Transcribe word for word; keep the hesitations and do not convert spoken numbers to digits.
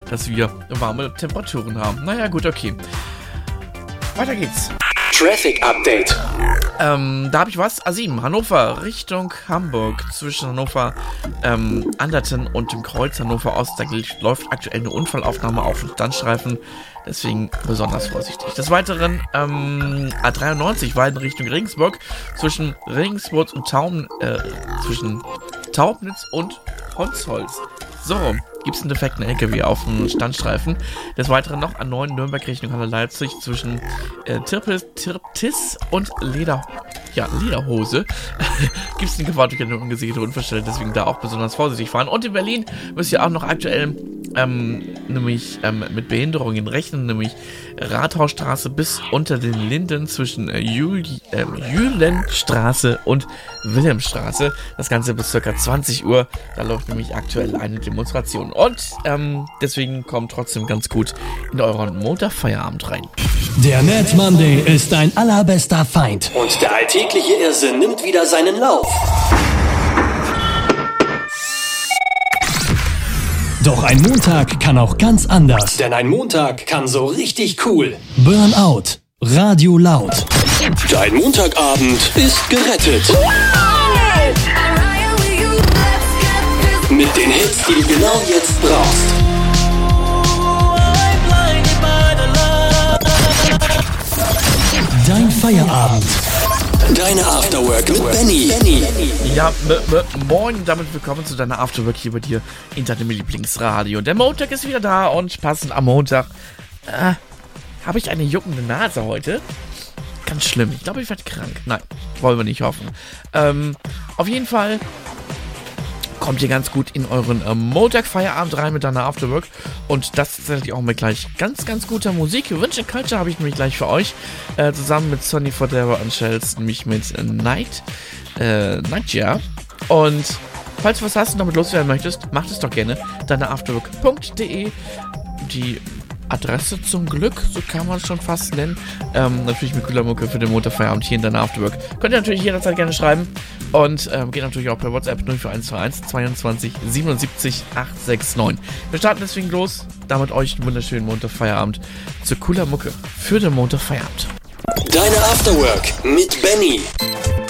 dass wir warme Temperaturen haben. Naja, gut, okay. Weiter geht's. Traffic Update. Ähm, da habe ich was. A sieben, Hannover Richtung Hamburg. Zwischen Hannover, ähm, Anderten und dem Kreuz Hannover Ost. Da läuft aktuell eine Unfallaufnahme auf den Standstreifen. Deswegen besonders vorsichtig. Des Weiteren, ähm, A dreiundneunzig, Weiden Richtung Regensburg. Zwischen Regensburg und Taum, äh, zwischen Taubnitz und Honsholz. So rum. Gibt es einen defekten L K W auf dem Standstreifen. Des Weiteren noch an neun Nürnberg Richtung Halle Leipzig zwischen äh, Tirpis, Tirptis und Leder, ja, Lederhose. Gibt es eine Gefahr durch eine ungesicherte Unfallstelle, deswegen da auch besonders vorsichtig fahren. Und in Berlin müsst ihr auch noch aktuell ähm, nämlich ähm, mit Behinderungen rechnen, nämlich Rathausstraße bis unter den Linden zwischen äh, Juli, äh, Jülenstraße und Wilhelmstraße. Das Ganze bis ca. zwanzig Uhr. Da läuft nämlich aktuell eine Demonstration. Und ähm, deswegen kommt trotzdem ganz gut in euren Montagfeierabend rein. Der Mad Monday ist dein allerbester Feind. Und der alltägliche Irrsinn nimmt wieder seinen Lauf. Doch ein Montag kann auch ganz anders. Denn ein Montag kann so richtig cool. Burnout. Radio laut. Dein Montagabend ist gerettet. Mit den Hits, die du genau jetzt brauchst. Dein Feierabend. Deine Afterwork mit Benny. Ja, m- m- moin, damit willkommen zu deiner Afterwork hier bei dir in deinem Lieblingsradio. Der Montag ist wieder da und passend am Montag äh, habe ich eine juckende Nase heute. Ganz schlimm. Ich glaube, ich werde krank. Nein, wollen wir nicht hoffen. Ähm, auf jeden Fall kommt ihr ganz gut in euren äh, Montag-Feierabend rein mit deiner Afterwork. Und das ist natürlich auch mit gleich ganz, ganz guter Musik. Wünsche Culture habe ich nämlich gleich für euch. Äh, zusammen mit Sonny Forever und Shells, nämlich mit äh, Night. Äh, Nightja. Und falls du was hast und damit loswerden möchtest, mach das doch gerne. deine afterwork punkt de. Die Adresse zum Glück, so kann man es schon fast nennen. Ähm, natürlich mit cooler Mucke für den Montagfeierabend hier in deiner Afterwork. Könnt ihr natürlich jederzeit gerne schreiben. Und ähm, geht natürlich auch per WhatsApp null vier eins zwei eins zweiundzwanzig siebenundsiebzig achthundertneunundsechzig. Wir starten deswegen los. Damit euch einen wunderschönen Montagfeierabend zu cooler Mucke für den Montagfeierabend. Deine Afterwork mit Benny.